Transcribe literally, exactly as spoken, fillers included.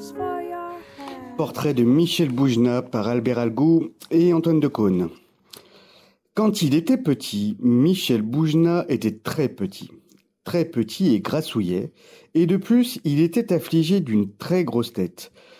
Portrait de Michel Boujna par Albert Algou et Antoine Decaune. Quand il était petit, Michel Boujna était très petit. Très petit et grassouillet, et de plus, il était affligé d'une très grosse tête.